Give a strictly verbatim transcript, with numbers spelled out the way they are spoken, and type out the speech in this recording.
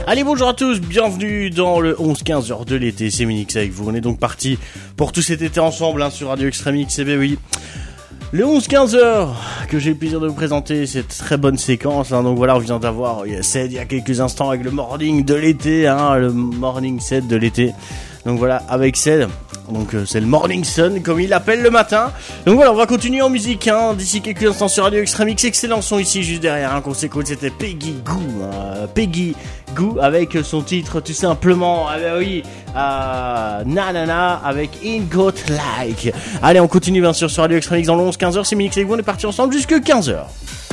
Allez, bonjour à tous, bienvenue dans le onze quinze heures de l'été, c'est Minix avec vous. On est donc parti pour tout cet été ensemble hein, sur Radio Extreme X, et bien oui. Le onze quinze heures que j'ai le plaisir de vous présenter cette très bonne séquence. Hein, donc voilà, on vient d'avoir Ced il y a quelques instants avec le morning de l'été, hein, le morning set de l'été. Donc voilà, avec Ced, donc euh, c'est le morning sun comme il l'appelle le matin. Donc voilà, on va continuer en musique hein, d'ici quelques instants sur Radio Extreme X. Excellent son ici juste derrière hein, qu'on s'écoute, c'était Peggy Gou, hein, Peggy Gou avec son titre tout simplement, ah ben oui, euh, Nanana avec In Got Like. Allez, on continue bien sûr sur Radio Extreme X dans le onze quinze heures, c'est Minix et vous, on est parti ensemble jusque quinze heures.